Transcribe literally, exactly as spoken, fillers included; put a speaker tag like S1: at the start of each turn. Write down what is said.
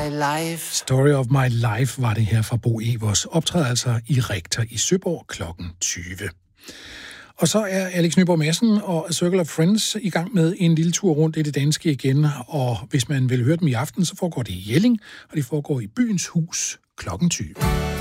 S1: my life.
S2: Story of my life var det her fra Bo Evers. Optræder altså i Rektor i Søborg klokken tyve. Og så er Alex Nyborg Madsen og Circle of Friends i gang med en lille tur rundt i det danske igen. Og hvis man vil høre dem i aften, så foregår det i Jelling, og det foregår i Byens Hus klokken tyve.